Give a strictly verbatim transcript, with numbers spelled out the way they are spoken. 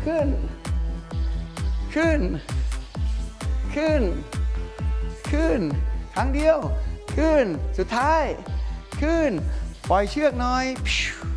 ขึ้นขึ้นขึ้นขึ้นครั้งเดียวขึ้นสุดท้ายขึ้นปล่อยเชือกหน่อย